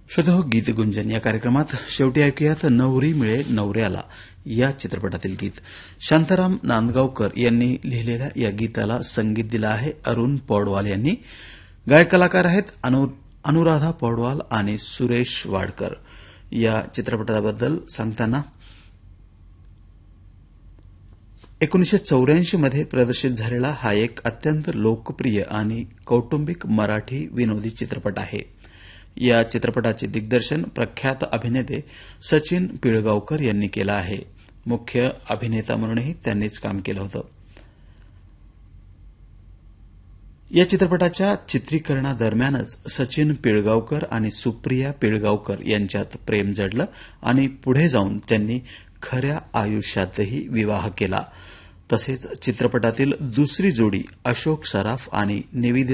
श्रोताहो, गीत गुंजन या कार्यक्रमात शेवटी ऐकूयात नवरी मिळे नवऱ्याला या चित्रपटातील गीत. शांताराम नांदगावकर यांनी लिहिलेल्या या गीताला संगीत दिलं आहे अरुण पौडवाल यांनी. गायक कलाकार आहेत अनुराधा पौडवाल आणि सुरेश वाडकर. या चित्रपटाबद्दल सांगताना 1984 मध्ये प्रदर्शित झालेला हा एक अत्यंत लोकप्रिय आणि कौटुंबिक मराठी विनोदी चित्रपट आहे. या चित्रपटाचे दिग्दर्शन प्रख्यात अभिनेते सचिन पिळगावकर यांनी केलं आहे. मुख्य अभिनेता म्हणूनही त्यांनीच काम केलं होतं. या चित्रपटाच्या चित्रीकरणादरम्यानच सचिन पिळगावकर आणि सुप्रिया पिळगावकर यांच्यात प्रेम जडलं आणि पुढे जाऊन त्यांनी खऱ्या आयुष्यातही विवाह केला. तसेच चित्रपटातील दुसरी जोडी अशोक सराफ आणि निवेदिता